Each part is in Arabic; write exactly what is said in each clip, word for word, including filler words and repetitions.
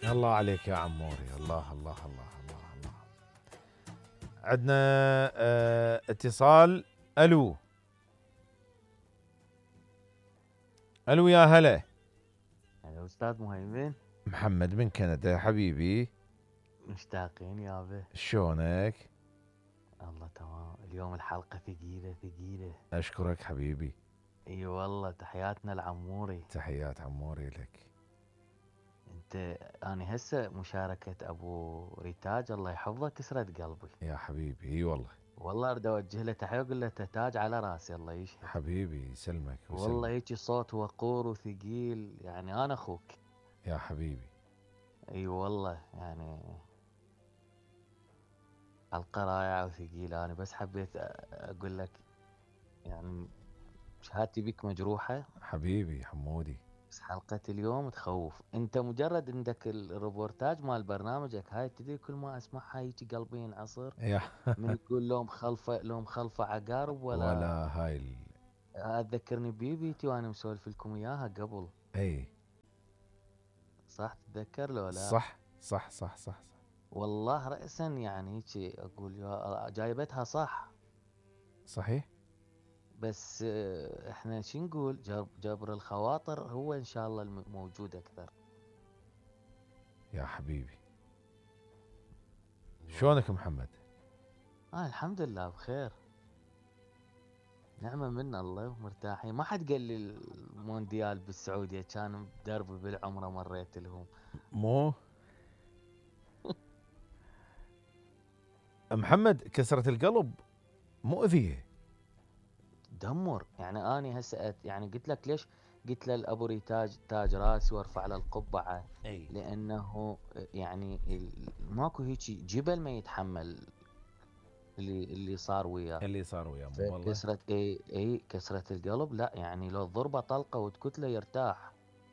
الله عليك يا عموري، الله الله الله الله الله. عندنا اه اتصال. الو الو يا هلا. يا أستاذ مهيمن، محمد من كندا يا حبيبي. مشتاقين يابا. شلونك؟ الله تمام. اليوم الحلقة ثقيلة ثقيلة. اشكرك حبيبي. اي والله، تحياتنا العموري. تحيات عموري لك. انت انا هسه مشاركة ابو ريتاج الله يحفظه كسرت قلبي. يا حبيبي اي والله. والله اريد اوجه له تحية واقول له تاج على راسي الله يشهد. حبيبي يسلمك والله ويسلمك. هيك صوت وقور وثقيل، يعني انا اخوك. يا حبيبي. اي والله يعني حلقة رائعة وثقيلة. انا بس حبيت اقول لك يعني شهادتي بك مجروحة. حبيبي حمودي. بس حلقة اليوم تخوف. انت مجرد عندك الريبورتاج مال برنامجك هاي تدري كل ما اسمعها هيجي قلبي ينعصر. يا من يقول لهم خلفه لهم خلفه عقارب ولا. ولا هاي ال... اتذكرني بيبيتي وانا مسولف لكم اياها قبل. اي صح تتذكر لو لا؟ صح صح صح صح صح. والله رأسا يعني هيك اقول يا جايبتها صح. صحيح. بس اه، احنا شو نقول جبر, جبر الخواطر هو ان شاء الله الم- موجود اكثر. يا حبيبي. اي والله. شلونك محمد؟ اه الحمد لله بخير. نعمة من الله ومرتاحين. ما حد قال لي المونديال بالسعودية كان دربي بالعمرة مريت لهم. مو محمد كسرة القلب مؤذية. دمر يعني. اني هسه أت- يعني قلت لك ليش قلت له الابو ريتاج تاج راسي وارفع له القبعة. اي لانه يعني ال- ماكو هيجي جبل ما يتحمل اللي اللي صار وياه. اللي صار ويا مو والله. فكسرة اي اي كسرة القلب لا يعني لو ضربة طلقة وتكتله يرتاح.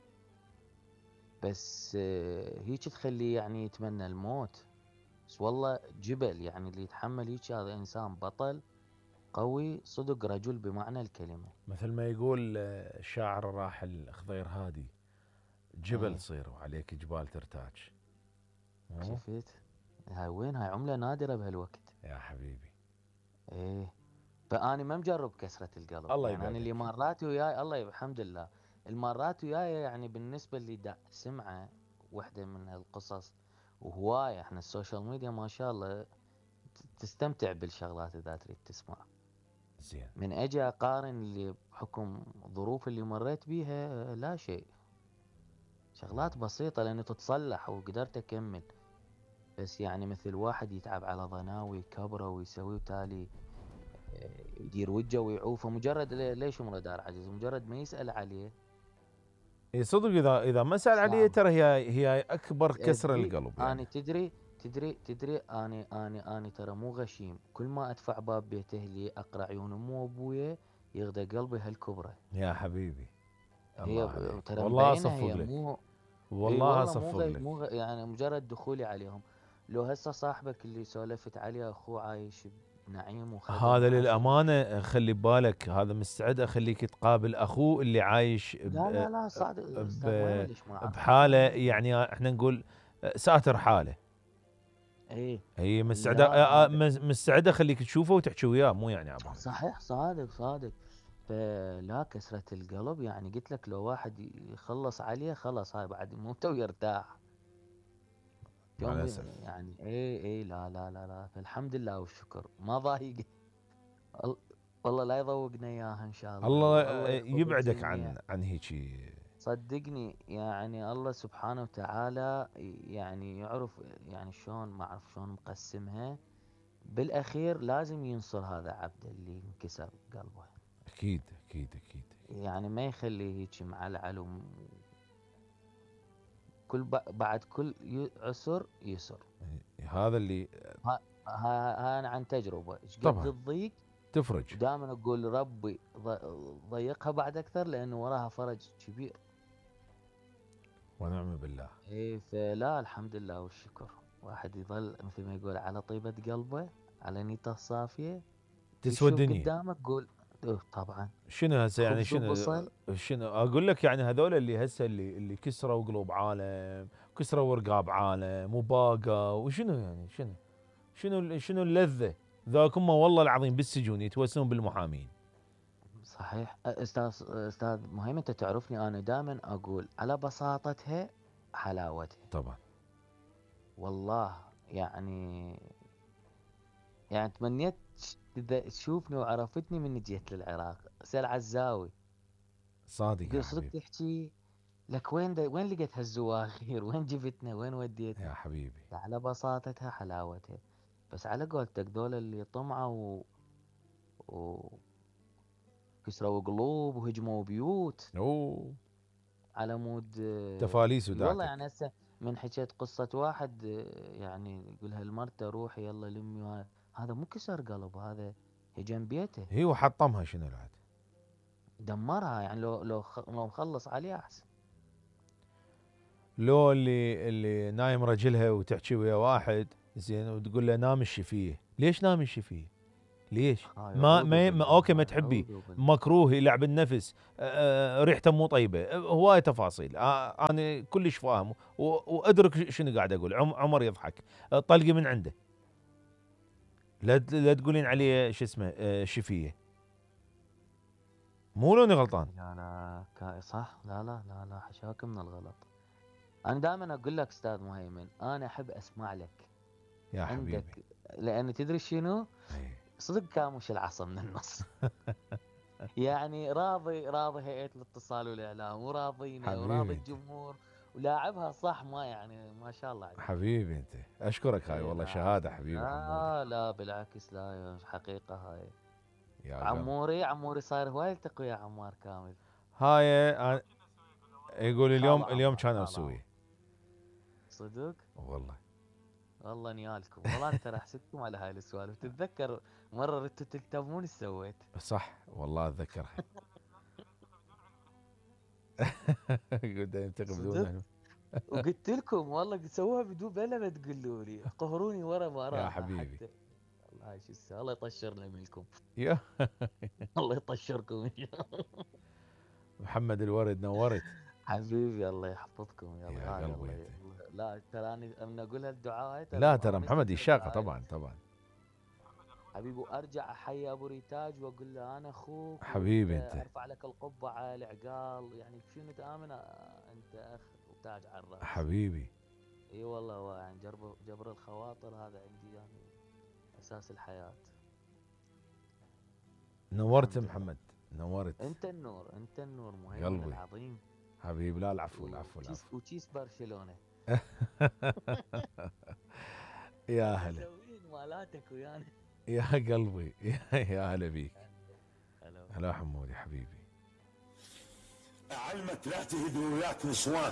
بس آه، هيك تخليه يعني يتمنى الموت. بس والله جبل يعني اللي يتحمل هيك هذا انسان بطل قوي صدق رجل بمعنى الكلمة. مثل ما يقول آه، الشاعر الراحل خضير هادي، جبل ايه تصير وعليك جبال ترتاج. مو شفت. هاي وين هاي عملة نادرة بهالوقت. يا حبيبي. ايه. فأنا ما مجرب كسرة القلب الله يعني. أنا اللي يبعدك. مرات وياي الله يب- الحمد لله. المرات وياي يعني بالنسبة اللي دا سمعه وحدة من هالقصص. وهواية احنا السوشيال ميديا ما شاء الله ت- تستمتع بالشغلات إذا تريد تسمع. زين. من اجي اقارن اللي بحكم الظروف اللي مريت بيها لا شيء. شغلات بسيطة لانه تتصلح وقدرت اكمل. بس يعني مثل واحد يتعب على ضناوي كبره ويسوي وتالي آه، يدير وجهه ويعوفه مجرد لي- ليش عمره دار عجز مجرد ما يسأل عليه. اي صدق، اذا اذا ما سال عليه صعب. ترى هي هي اكبر كسر ادري القلب اني يعني. تدري تدري تدري اني اني اني ترى مو غشيم. كل ما ادفع باب بيت اهلي اقرا عيون امي وابويا يغدى قلبي هالكبره. يا حبيبي هي الله ب- عليك، ترى والله مبينه اصفق هي لك. مو. اي والله والله مو اصفق غ... لك. مو غ... يعني مجرد دخولي عليهم. لو هسه صاحبك اللي سولفت عليه اخوه عايش بنعيم وخدم هذا وعزة. للامانه خلي ببالك، هذا مستعد اخليك تقابل اخوه اللي عايش لا ب... لا لا صادق استاذ مهيمن ب... ليش ما اعرفه بحاله، لا لا. يعني احنا نقول ساتر حاله. ايه. هي مستعده لا آه، آه، هذا مس- مستعده خليك تشوفه وتحكي وياه، مو يعني عبالك. صحيح صادق صادق. فلا كسرة القلب يعني قلت لك لو واحد يخلص عليه خلص هاي بعد موته ويرتاح. مع يوم الاسف. يعني ايه ايه لا لا لا لا فالحمد لله والشكر ما ضايق. ال- والله لا يضوقنا اياها ان شاء الله الله والله يحفظ يبعدك الجميع. عن عن هيجي. صدقني يعني الله سبحانه وتعالى يعني يعرف يعني شلون ما اعرف شلون مقسمها. بالاخير لازم ينصر هذا عبده اللي انكسر قلبه. اكيد اكيد اكيد. يعني ما يخليه هيك معلعل وم- كل ب- بعد كل ي- عسر يسر. هذا اللي ها ها ها انا عن تجربه ايش قد طبعا الضيق. تفرج. ودائما اقول ربي ض- ضيقها بعد اكثر لانه وراها فرج كبير. ونعم بالله. ايه فلا الحمد لله والشكر. واحد يظل مثل ما يقول على طيبة قلبه على نيته الصافية. تسوى يشوف الدنيا. قدامك قول أوه، طبعا. شنو هسه يعني خبز شنو وبصل. شنو اقول لك يعني هذول اللي هسه اللي اللي كسروا قلوب عالم، كسروا رقاب عالم وباقى وشنو يعني شنو شنو شنو اللذة ذاك هم والله العظيم بالسجون يتوسون بالمحامين. صحيح. استاذ استاذ مهيمن، انت تعرفني انا دائما اقول على بساطتها حلاوتها. طبعا. والله يعني يعني تمنيت اذا تشوفني وعرفتني من جيت للعراق. سأل عزاوي صادق يا يقول صدق حبيبي. تحكي لك وين دا وين لقيت هالزواخير وين جبتنا وين وديتنا. يا حبيبي. على بساطتها حلاوتها. بس على قولتك ذول اللي طمعوا و... وكسروا قلوب وهجموا بيوت اوه على مود آه، تفاليس والله ودعتك. يعني هسه من حكيت قصة واحد آه، يعني يقول هالمرته روحي يلا لمي وهذا- هذا مو كسر قلب، هذا هجم بيته هي وحطمها شنو بعد. دمرها. يعني لو لو خ- لو مخلص عليه احسن. لو اللي اللي نايم رجلها وتحكي ويا واحد زين وتقول له نام الشفيه، ليش نام الشفيه؟ ليش؟ هاي ما أعوذ ما, ما بالله، اوكي ما هاي تحبي، أعوذ بالله. مكروه يلعب النفس، آه، آه، ريحته مو طيبه، آه، هوايه تفاصيل، آه، انا كلش فاهم و- وادرك شنو قاعد اقول. عم- عمر يضحك، آه، طلقي من عنده، لا ت- لا تقولين عليه شو اسمه آه، شفيه، مو لوني غلطان. لا لا كا- صح. لا لا لا لا حشاك من الغلط. انا دائما اقول لك استاذ مهيمن انا احب اسمع لك. يا حبيبي. عندك لان تدري شنو إيه. صدق كاموش العصا من النص. يعني راضي راضي هيئة الاتصال والاعلام وراضينا حبيبي وراضي انت. الجمهور ولاعبها صح. ما يعني ما شاء الله عليك. حبيبي انت اشكرك، هاي إيه والله لا شهاده حبيبي حمودي. لا لا بالعكس، لا حقيقة هاي. يا قلب. عموري عموري صاير هواي يلتقي ويا عمار كامل. هاي أنا- يقول اليوم خال اليوم عمار، كان خال اسوي عمار. صدق والله. والله نيالكم. والله انا ترى احسدكم على هاي السوالف. تتذكر مرة ردتوا تلتمون ايش سويت؟ صح والله اتذكرها. قلت ينتقم صدق بدون. وقلت لكم والله سووها بدون بلا ما تقولوا لي، قهروني ورا ما يا راح حبيبي. حتى. الله شو السالفة، الله يطشرنا منكم. يا الله يطشركم ان شاء الله. محمد الورد نورت. حبيبي الله يحفظكم. يا يلا هاي قلبي الله انت. الله- لا ترى انا من اقول هالدعاء هاي لا ترى ما محمد مثل يشاقه الدعاء. طبعا طبعا. حبيبي وارجع احيي ابو ريتاج واقول له انا اخوك حبيبي وأنت انت. ارفع لك القبعه العقال. يعني شنو تامن انت اخ وتاج على الراس. حبيبي. اي والله هو يعني جبر جبر الخواطر هذا عندي يعني اساس الحياه. نورت الحمد لله. محمد نورت. انت النور انت النور مهيمن قلبي. العظيم. حبيبي لا العفو العفو وكيس العفو. وكيس برشلونه. يا هلا مسوين مالاتك ويانا. يا قلبي. يا يا هلا بيك. هلا. هلا حمودي حبيبي. اعلمك لا تهدوا وياك نسوان،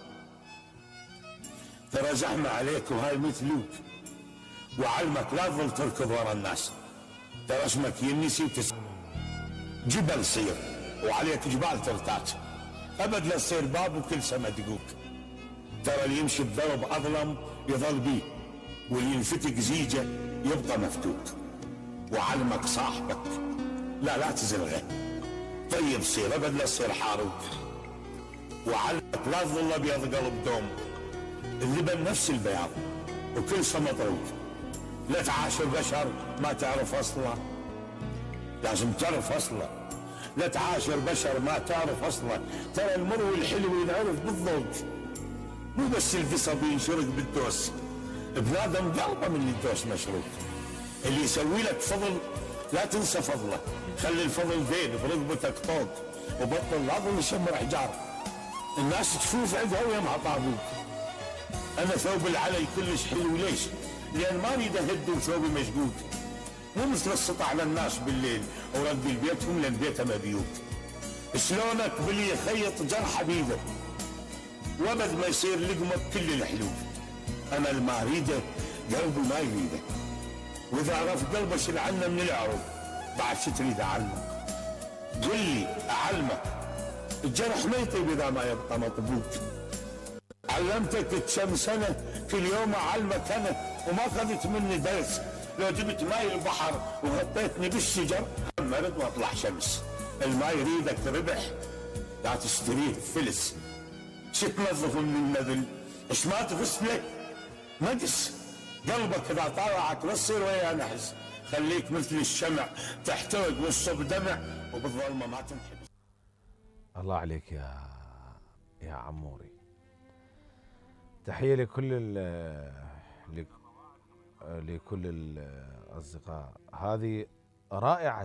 ترى زحمه عليك وهاي مثلوك. وعلمك لا تظل تركض ورا الناس، ترى اسمك ينسي وتس جبل صير وعليك جبال ترتاج. ابد لا تصير باب وكل سما دقوق. ترى اللي يمشي بضرب اظلم يظل بيه، واللي ينفتق زيجه يبقى مفتوق. وعلمك صاحبك لا لا تزلغه، طيب صير ابد لا تصير حاروق. وعلمك لا تظل ابيض قلب دوم، اللبن نفس البياض وكل سما مطروق. لا تعاشر بشر ما تعرف اصله، لازم تعرف اصله. لا تعاشر بشر ما تعرف اصله، ترى المر والحلو ينعرف بالذوق، مو بس القصب ينشرق بالدوس. بنادم قلبه من الدوس مشروق. اللي يسوي لك فضل لا تنسى فضله، خلي الفضل ذيل برقبتك طوق، وبطل لا تظل شمر حجار. الناس تشوف عندها ويمها طابوق. انا ثوب العلي كلش حلو، ليش؟ لان ما اريد اهد وثوبي مشقوق. مو مثل السطع للناس بالليل ورد بيتهم لان بيته مبيوت. شلونك باللي يخيط جرح بيده وابد ما يصير لقمه بكل الحلوب. انا اللي اريده قلبي ما يريده، واذا عرف قلبه شيل عنه من العروق. بعد شو تريد اعلمك؟ قل لي اعلمك. الجرح ما يطيب اذا ما يبقى مطبوق. علمتك كم سنه كل يوم اعلمك انا، وما اخذت مني درس. لو جبت ماي البحر وغطيتني بالشجر مرض واطلع شمس. الما يريدك ربح لا تشتريه فلس. شو تنظف من النذل؟ ايش ما تغسله؟ نقص. قلبك اذا طالعك لا تصير ويا نحس. خليك مثل الشمع تحترق والصب دمع وبالظلمه ما تنحبس. الله عليك يا يا عموري. تحية لكل ال لكل الأصدقاء. هذه رائعة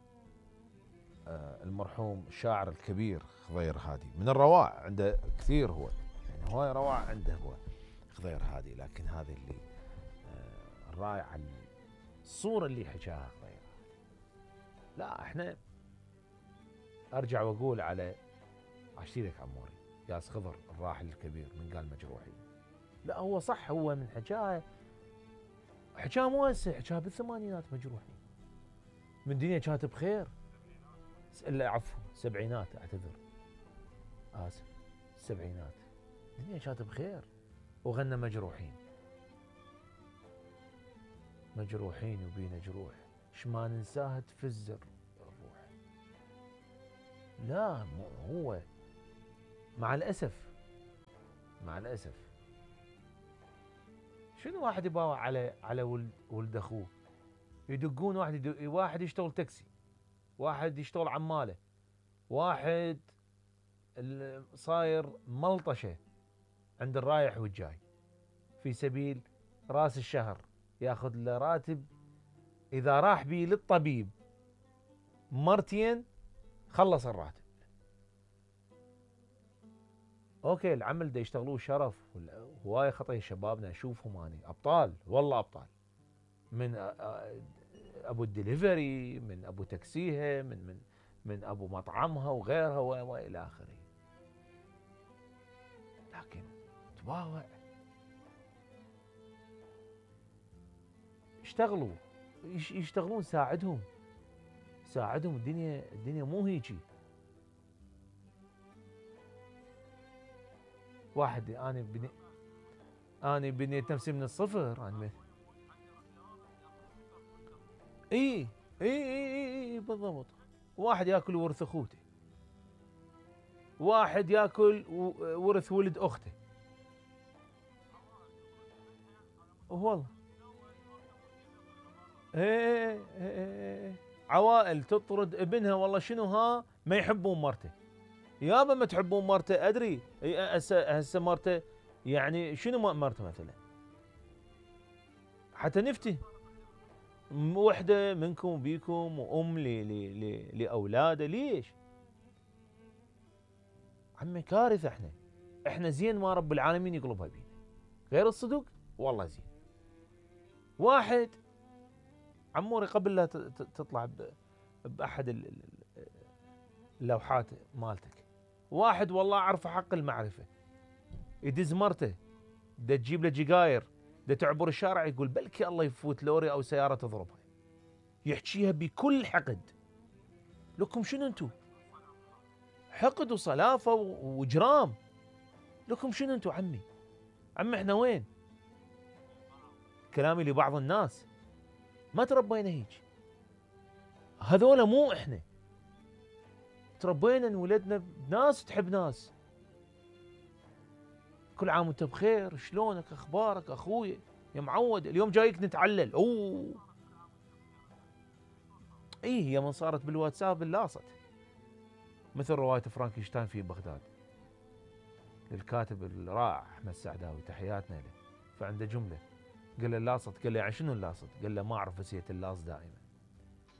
المرحوم الشاعر الكبير خضير هادي، من الروائع عنده كثير، هو يعني هواي روائع عنده هو خضير هادي، لكن هذه اللي الرائعة الصورة اللي حكاها خضير. لا احنا ارجع واقول على عشتيلك عموري ياس خضر الراحل الكبير من قال مجروحين. لا هو صح، هو من حكاها حكاها مو هسه، حكاها بالثمانينات مجروحين، من الدنيا كانت بخير. لا عفوا السبعينات، اعتذر اسف، السبعينات الدنيا كانت بخير وغنى مجروحين. مجروحين وبينا جروح، ايش ما ننساها تفزر الروح. لا هو مع الاسف مع الاسف شنو واحد يباوع على على ولد ولد اخوه، يدقون واحد يدق واحد يشتغل تاكسي، واحد يشتغل عماله، واحد صاير ملطشه عند الرايح والجاي في سبيل راس الشهر، ياخذ له راتب اذا راح بيه للطبيب مرتين خلص الراتب. اوكي العمل ده يشتغلوه شرف، هواي خطيه شبابنا اشوفهم اني ابطال، والله ابطال، من ابو الدليفري، من ابو تاكسيها، من من من ابو مطعمها وغيرها والى اخره. لكن تباوع، اشتغلوا يشتغلون، ساعدهم ساعدهم. الدنيا الدنيا مو هيجي. واحد انا بني انا بنيت نفسي من الصفر. انا اي اي اي اي بالضبط. واحد ياكل ورث اخوته، واحد ياكل ورث ولد اخته. والله ايه ايه عوائل تطرد ابنها، والله شنو ها ما يحبون مرته. يابا ما تحبون مرته ادري، هسه هسه مرته يعني شنو مرته مثلا، حتى نفتي وحده منكم وبيكم وام لاولاده. ليش عمي؟ كارثه. احنا احنا زين ما رب العالمين يقلبها بينا، غير الصدق والله زين. واحد عموري قبل لا تطلع باحد اللوحات مالتك، واحد والله اعرفه حق المعرفه يدز مرته دا تجيب له جيجاير، دا تعبر الشارع يقول بلكي الله يفوت لوري او سياره تضربها، يحكيها بكل حقد. لكم شنو انتو؟ حقد وصلافه وجرام. لكم شنو انتو عمي؟ عمي احنا وين؟ كلامي لبعض الناس ما تربينا هيك، هذولا مو احنا. تربينا انولدنا بناس تحب ناس. كل عام وانت بخير، شلونك، اخبارك اخويا يا معود، اليوم جايك نتعلل. اوه اي هي من صارت بالواتساب اللاصت، مثل روايه فرانكشتاين في بغداد للكاتب الرائع احمد سعداوي، تحياتنا له. فعنده جمله قال له اللاصت، قال له يعني شنو اللاصت؟ قال له ما اعرف نسيت اللاص دائما.